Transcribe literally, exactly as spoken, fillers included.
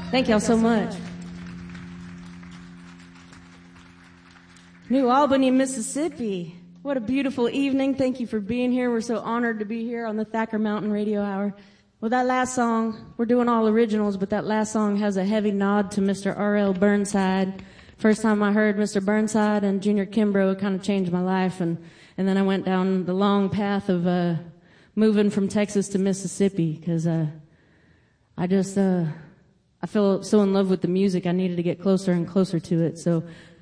Thank y'all so much. New Albany, Mississippi. What a beautiful evening. Thank you for being here. We're so honored to be here on the Thacker Mountain Radio Hour. Well, that last song, we're doing all originals, but that last song has a heavy nod to Mister R L Burnside. First time I heard Mister Burnside and Junior Kimbrough, it kind of changed my life. And, and then I went down the long path of uh, moving from Texas to Mississippi because uh, I just... Uh, I fell so in love with the music, I needed to get closer and closer to it. So